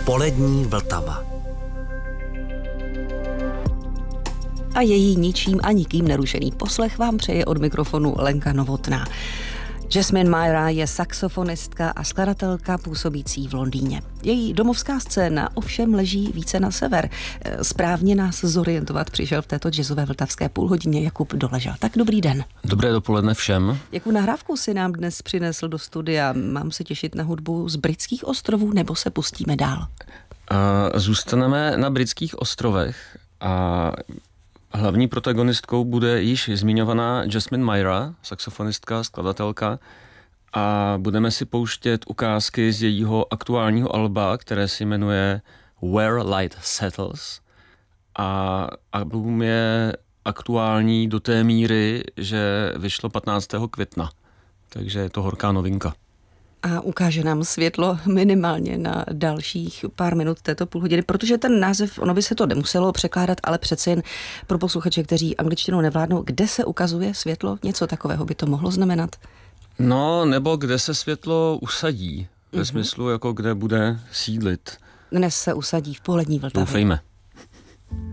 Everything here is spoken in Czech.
Polední Vltava. A její ničím a nikým nerušený poslech vám přeje od mikrofonu Lenka Novotná. Jasmine Myra je saxofonistka a skladatelka působící v Londýně. Její domovská scéna ovšem leží více na sever. Správně nás zorientovat přišel v této jazzové vltavské půlhodině Jakub Doležal. Tak dobrý den. Dobré dopoledne všem. Jakou nahrávku si nám dnes přinesl do studia? Mám se těšit na hudbu z Britských ostrovů nebo se pustíme dál? Zůstaneme na Britských ostrovech a hlavní protagonistkou bude již zmiňovaná Jasmine Myra, saxofonistka, skladatelka, a budeme si pouštět ukázky z jejího aktuálního alba, které se jmenuje Where Light Settles. A album je aktuální do té míry, že vyšlo 15. května, takže je to horká novinka. A ukáže nám světlo minimálně na dalších pár minut této půlhodiny, protože ten název, ono by se to nemuselo překládat, ale přece jen pro posluchače, kteří angličtinou nevládnou, kde se ukazuje světlo, něco takového by to mohlo znamenat? No, nebo kde se světlo usadí, ve smyslu, jako kde bude sídlit. Dnes se usadí v Polední Vltavě. Doufejme.